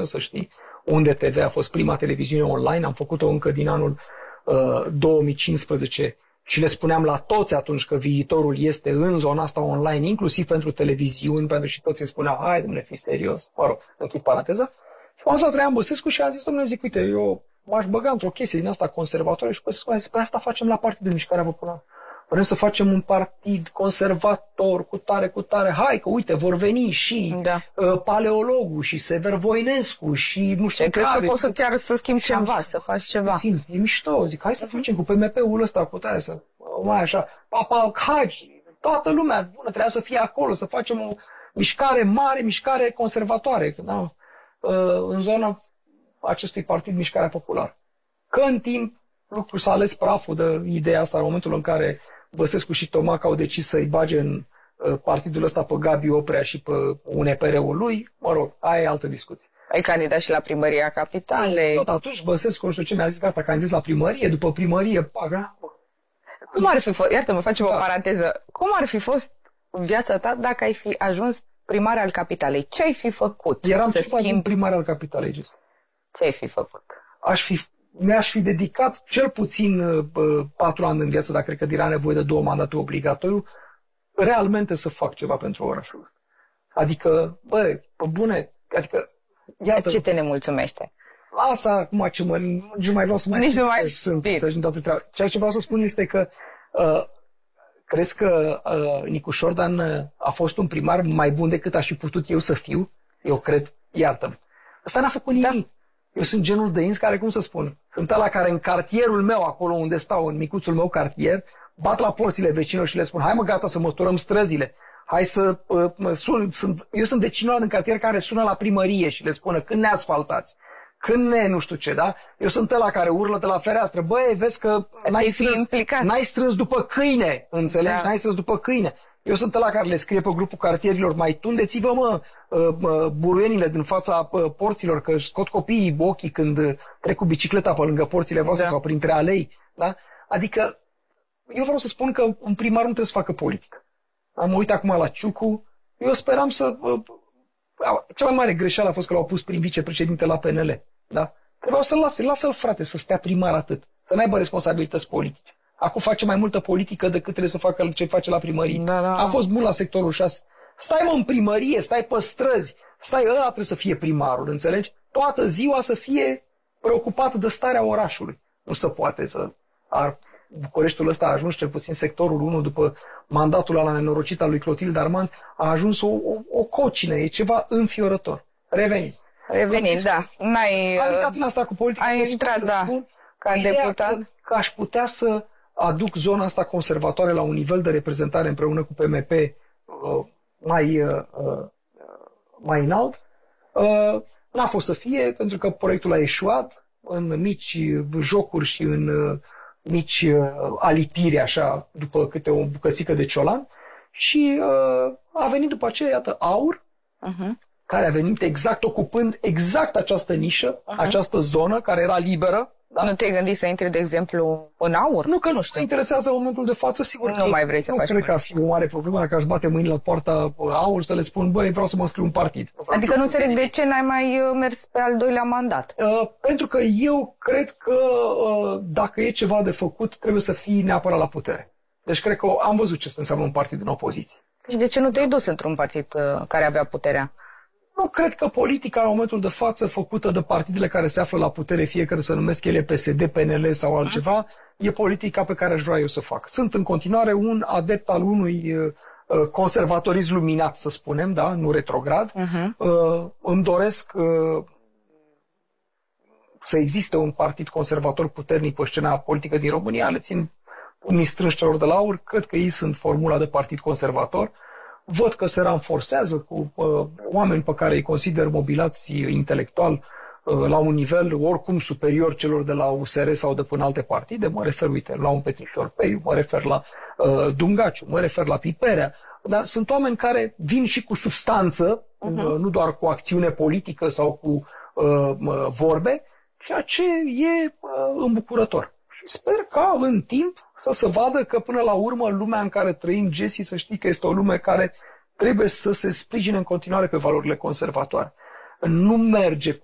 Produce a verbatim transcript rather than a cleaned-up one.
să știi, Unde T V a fost prima televiziune online, am făcut-o încă din anul uh, două mii cincisprezece și le spuneam la toți atunci că viitorul este în zona asta online, inclusiv pentru televiziuni, pentru și toți îmi spuneau, hai, domnule, fi serios, mă rog, închid paranteza. Și am zis la Traian Băsescu și a zis, domnule, zic, uite, eu m-aș băga într-o chestie din asta conservatoare și Băsescu a zis, pe asta facem la Partidul Mișcarea Populară. Vrem să facem un partid conservator, cu tare, cu tare. Hai că, uite, vor veni și da. uh, Paleologul și Sever Voinescu și nu știu cred care. Cred că poți să chiar să schimbi ceva, să faci ceva. Puțin, e mișto, zic, hai să facem cu P M P-ul ăsta, cu tare, să, mai așa, Papa Hagi, toată lumea bună trebuia să fie acolo, să facem o mișcare mare, mișcare conservatoare, da? uh, în zona acestui partid Mișcarea Populară. Că în timp lucrul s-a ales praful de ideea asta în momentul în care Băsescu și Tomac au decis să-i bage în uh, partidul ăsta pe Gabi Oprea și pe U N P R-ul lui. Mă rog, aia e altă discuție. Ai candidat și la primăria Capitalei. Tot atunci Băsescu, nu știu ce, mi-a zis, gata, candidez la primărie, după primărie, paga. Cum ar fi fost, iartă-mă, facem da. o paranteză, cum ar fi fost viața ta dacă ai fi ajuns primar al Capitalei? Ce ai fi făcut? Eram să schimb primar al Capitalei, just. Ce ai fi făcut? Aș fi mi-aș fi dedicat cel puțin uh, patru ani în viață, dar cred că era nevoie de două mandate obligatoriu, realmente să fac ceva pentru orașul. Adică, bă, pe bune, adică... Iată, ce te nemulțumește? Lasă acum ce mă... Nu mai vreau să mai Nici spun nu mai sunt. Să toate treaba. Ceea ce vreau să spun este că uh, crezi că uh, Nicu Șordan a fost un primar mai bun decât aș fi putut eu să fiu? Eu cred, iartă-mă. Ăsta n-a făcut nimic. Da. Eu sunt genul de ins care, cum să spun, sunt ăla care în cartierul meu, acolo unde stau, în micuțul meu cartier, bat la porțile vecinilor și le spun, hai mă, gata să măturăm străzile. Hai să uh, mă sun, sunt, eu sunt vecinul ăla din cartier care sună la primărie și le spune când ne asfaltați, când ne nu știu ce, da? Eu sunt ăla care urlă de la fereastră, băi, vezi că n-ai strâns, n-ai strâns după câine, înțelegi? Da. N-ai strâns după câine. Eu sunt ăla care le scrie pe grupul cartierilor, mai tundeți-vă, mă, mă buruienile din fața porților, că își scot copiii ochii când trec cu bicicleta pe lângă porțile voastre da. sau printre alei. Da? Adică, eu vreau să spun că un primar nu trebuie să facă politică. Am uitat acum la Ciucu, eu speram să... Cea mai mare greșeală a fost că l-au pus prin vicepreședinte la P N L. Da? Trebuiau să-l lase, lasă-l frate, să stea primar atât, să n-aibă responsabilități politice. Acum face mai multă politică decât trebuie să facă ce face la primărie. Da, da. A fost bun la sectorul șase. Stai mă în primărie, stai pe străzi, stai, ăla trebuie să fie primarul, înțelegi? Toată ziua să fie preocupat de starea orașului. Nu se poate să... Ar, Bucureștiul ăsta a ajuns, cel puțin sectorul unu, după mandatul ăla nenorocit al lui Clotilde Armand, a ajuns o, o, o cocină, e ceva înfiorător. Revenind. Revenind, da. N-ai... Adică asta cu politica... Ai intrat, da, spun, ca deputat. Că, că aș putea să aduc zona asta conservatoare la un nivel de reprezentare împreună cu P M P uh, mai, uh, mai înalt. Uh, n-a fost să fie, pentru că proiectul a eșuat în mici jocuri și în uh, mici uh, alipiri, așa, după câte o bucățică de ciolan. Și uh, a venit după aceea, iată, AUR, uh-huh. care a venit exact ocupând exact această nișă, uh-huh. această zonă care era liberă. Da? Nu te-ai gândit să intri, de exemplu, în AUR? Nu, că nu știu. Mă interesează în momentul de față, sigur nu că mai vrei să nu faci cred că ar fi o mare problemă dacă aș bate mâinile la poarta AUR să le spun, băi, vreau să mă înscriu un partid. Adică nu înțeleg de ce n-ai mai mers pe al doilea mandat. Uh, pentru că eu cred că uh, dacă e ceva de făcut, trebuie să fii neapărat la putere. Deci cred că am văzut ce înseamnă un partid în opoziție. Și de ce nu te-ai dus într-un partid uh, care avea puterea? Nu cred că politica în momentul de față făcută de partidele care se află la putere, fie că se numesc ele P S D, P N L sau altceva, e politica pe care aș vrea eu să fac. Sunt în continuare un adept al unui uh, conservatorism luminat, să spunem, da, nu retrograd. Uh-huh. Uh, îmi doresc uh, să existe un partid conservator puternic pe scena politică din România. Le țin unii strânși celor de la AUR, cred că ei sunt formula de partid conservator. Văd că se ranforsează cu uh, oameni pe care îi consider mobilați intelectual uh, la un nivel oricum superior celor de la U S R sau de până alte partide. Mă refer, uite, la un Petrișor Peiu, mă refer la uh, Dungaciu, mă refer la Piperea. Dar sunt oameni care vin și cu substanță, uh-huh. uh, nu doar cu acțiune politică sau cu uh, vorbe, ceea ce e uh, îmbucurător. Și sper ca în timp să se vadă că până la urmă lumea în care trăim, Jesse, să știi că este o lume care trebuie să se sprijine în continuare pe valorile conservatoare. Nu merge